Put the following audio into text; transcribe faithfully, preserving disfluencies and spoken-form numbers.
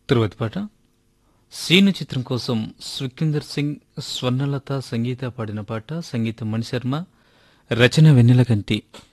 తరువాతి పాట సీను చిత్రం కోసం సుఖిందర్ సింగ్, స్వర్ణలత సంగీత పాడిన పాట. సంగీతం మణిశర్మ, రచన వెన్నెలకంటి.